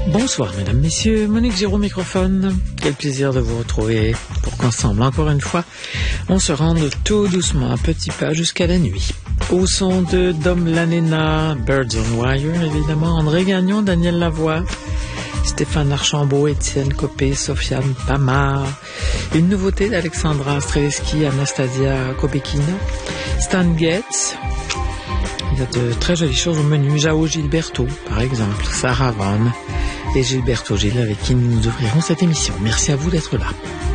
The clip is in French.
Bonsoir mesdames, messieurs, Monique Giraud au microphone. Quel plaisir de vous retrouver pour qu'ensemble, encore une fois, on se rende tout doucement, un petit pas jusqu'à la nuit. Au son de Dom Lanena, Birds on Wire, évidemment, André Gagnon, Daniel Lavoie, Stéphane Archambault, Étienne Copé, Sofiane Pamar, une nouveauté d'Alexandra Streletsky, Anastasia Kobekina, Stan Getz. Il y a de très jolies choses au menu. Jao Gilberto, par exemple, Sarah Vaughan et Gilberto Gil, avec qui nous ouvrirons cette émission. Merci à vous d'être là.